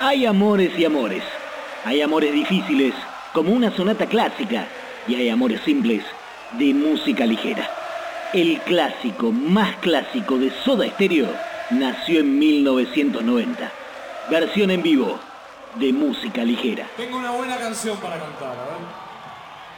Hay amores y amores. Hay amores difíciles, como una sonata clásica, y hay amores simples, de música ligera. El clásico más clásico de Soda Stereo nació en 1990. Versión en vivo de música ligera. Tengo una buena canción para cantar, a ver.